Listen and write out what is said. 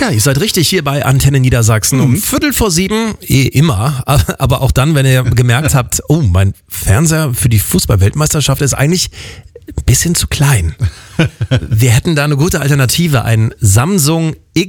Ja, ihr seid richtig hier bei Antenne Niedersachsen um 6:45, immer, aber auch dann, wenn ihr gemerkt habt, oh, mein Fernseher für die Fußball-Weltmeisterschaft ist eigentlich ein bisschen zu klein. Wir hätten da eine gute Alternative, ein Samsung